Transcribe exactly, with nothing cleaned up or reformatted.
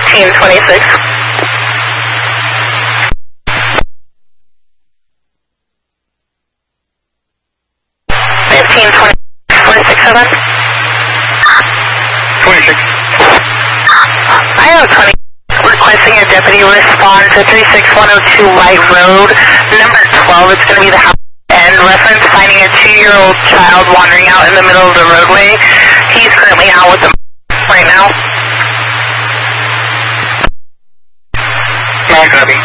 fifteen twenty-six. fifteen twenty-six, four six seven. twenty-six. I have twenty. Requesting a deputy respond to three six one oh two White Road, number twelve. It's going to be the house end reference, finding a two-year-old child wandering out in the middle of the roadway. He's currently out with them right now. Nine copy.